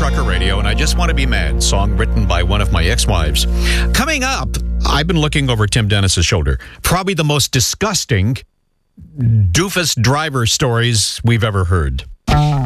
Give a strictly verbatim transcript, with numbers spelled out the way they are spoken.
Trucker Radio, and I Just Want to Be Mad, song written by one of my ex-wives. Coming up, I've been looking over Tim Dennis's shoulder. Probably the most disgusting doofus driver stories we've ever heard.